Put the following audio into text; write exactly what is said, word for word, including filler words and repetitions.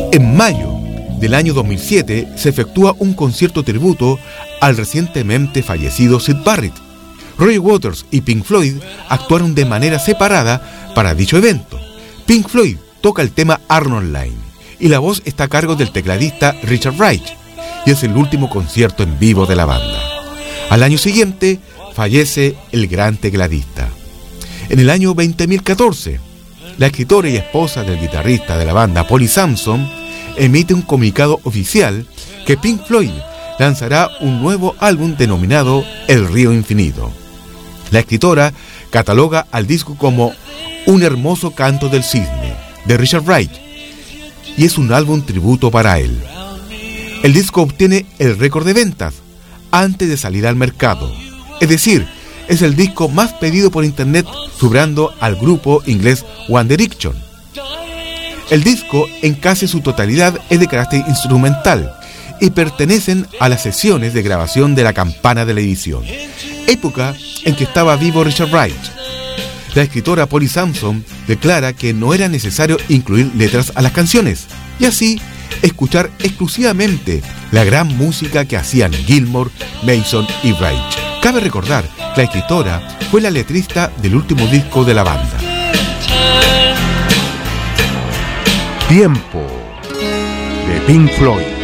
En mayo del año dos mil siete se efectúa un concierto tributo al recientemente fallecido Syd Barrett. Roger Waters y Pink Floyd actuaron de manera separada para dicho evento. Pink Floyd toca el tema Arnold Line y la voz está a cargo del tecladista Richard Wright, y es el último concierto en vivo de la banda. Al año siguiente fallece el gran tecladista. En el año veinte mil catorce, la escritora y esposa del guitarrista de la banda, Polly Samson, emite un comunicado oficial que Pink Floyd lanzará un nuevo álbum denominado El Río Infinito. La escritora cataloga al disco como un hermoso canto del cisne de Richard Wright y es un álbum tributo para él. El disco obtiene el récord de ventas antes de salir al mercado, es decir, es el disco más pedido por internet, superando al grupo inglés One Direction. El disco en casi su totalidad es de carácter instrumental y pertenecen a las sesiones de grabación de La Campana de la Edición, época en que estaba vivo Richard Wright. La escritora Polly Samson declara que no era necesario incluir letras a las canciones y así escuchar exclusivamente la gran música que hacían Gilmour, Mason y Wright. Cabe recordar que la escritora fue la letrista del último disco de la banda. Tiempo de Pink Floyd.